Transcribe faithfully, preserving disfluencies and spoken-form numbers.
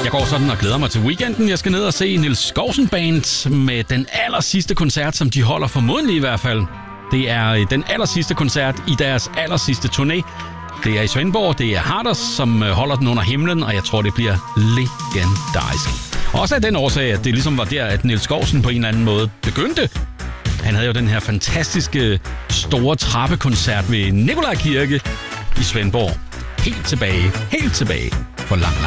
Jeg går sådan og glæder mig til weekenden. Jeg skal ned og se Niels Skousen Band med den aller sidste koncert, som de holder formodentlig i hvert fald. Det er den aller sidste koncert i deres aller sidste turné. Det er i Svendborg, det er Harders, som holder den under himlen, og jeg tror, det bliver legendarisk. Også af den årsag, at det ligesom var der, at Niels Skousen på en eller anden måde begyndte. Han havde jo den her fantastiske store trappekoncert ved Nikolaj Kirke i Svendborg. Helt tilbage, helt tilbage for lang,